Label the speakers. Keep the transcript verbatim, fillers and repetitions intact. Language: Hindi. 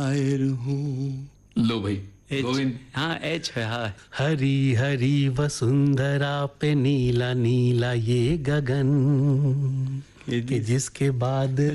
Speaker 1: शायर हूँ।
Speaker 2: लो भाई
Speaker 3: एच,
Speaker 2: गोविंद।
Speaker 3: हाँ एच है, हाँ।
Speaker 4: हरी हरी वसुंधरा पे नीला नीला ये गगन
Speaker 3: कि
Speaker 4: कि जिसके बाद